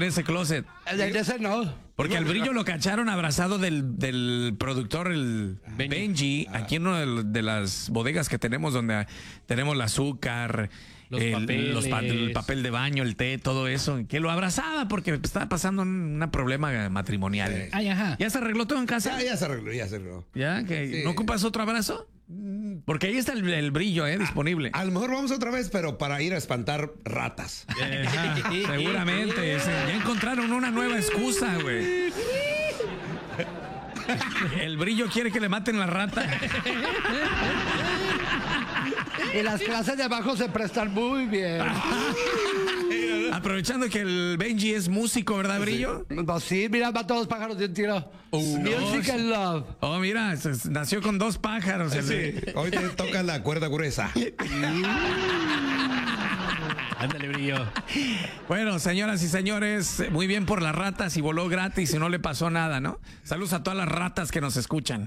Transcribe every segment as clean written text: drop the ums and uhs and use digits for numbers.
en ese closet. En ese no. Porque al Brillo lo cacharon abrazado del productor, el Benji, aquí en una de las bodegas que tenemos, donde tenemos el azúcar, el papel de baño, el té, todo eso, que lo abrazaba porque estaba pasando un problema matrimonial. Sí. Ay, ajá. ¿Ya se arregló todo en casa? Ya se arregló. ¿Ya? Sí. ¿No ocupas otro abrazo? Porque ahí está el Brillo, disponible. A lo mejor vamos otra vez, pero para ir a espantar ratas. Seguramente. Ya encontraron una nueva excusa, güey. El Brillo quiere que le maten la rata. Y las clases de abajo se prestan muy bien. Aprovechando que el Benji es músico, ¿verdad, Brillo? Pues sí, mira, mata dos pájaros de un tiro. Music and love. Oh, mira, nació con 2 pájaros. Sí, hoy te toca la cuerda gruesa. Ándale, Brillo. Bueno, señoras y señores, muy bien por las ratas y voló gratis y no le pasó nada, ¿no? Saludos a todas las ratas que nos escuchan.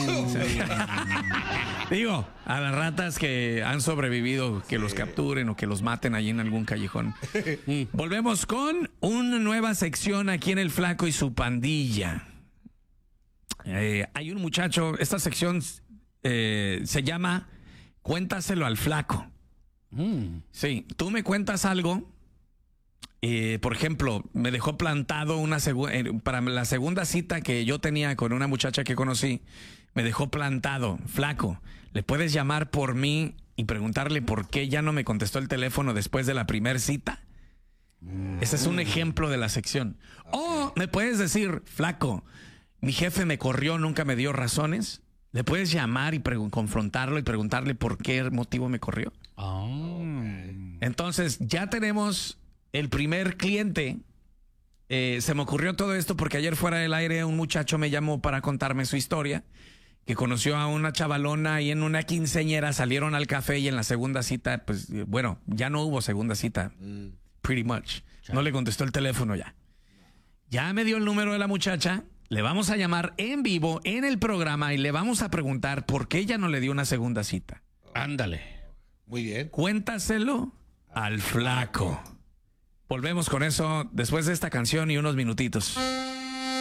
Digo, a las ratas que han sobrevivido, que los capturen o que los maten allí en algún callejón. Volvemos con una nueva sección aquí en El Flaco y su pandilla. Hay un muchacho, esta sección se llama Cuéntaselo al Flaco. Sí, tú me cuentas algo. Por ejemplo, me dejó plantado para la segunda cita que yo tenía con una muchacha que conocí. Me dejó plantado, Flaco. Le puedes llamar por mí y preguntarle por qué ya no me contestó el teléfono después de la primera cita. Ese es un ejemplo de la sección. O me puedes decir, Flaco, mi jefe me corrió, nunca me dio razones. Le puedes llamar y confrontarlo y preguntarle por qué motivo me corrió. Entonces, ya tenemos el primer cliente. Se me ocurrió todo esto porque ayer fuera del aire un muchacho me llamó para contarme su historia, que conoció a una chavalona y en una quinceañera salieron al café y en la segunda cita, pues bueno, ya no hubo segunda cita. Pretty much. No le contestó el teléfono ya. Ya me dio el número de la muchacha. Le vamos a llamar en vivo en el programa y le vamos a preguntar por qué ella no le dio una segunda cita. Ándale. Muy bien. Cuéntaselo al Flaco. Volvemos con eso después de esta canción y unos minutitos.